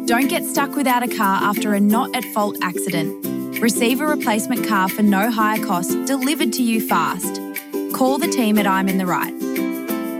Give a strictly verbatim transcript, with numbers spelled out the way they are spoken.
Don't get stuck without a car after a not-at-fault accident. Receive a replacement car for no higher cost delivered to you fast. Call the team at I'm in the Right.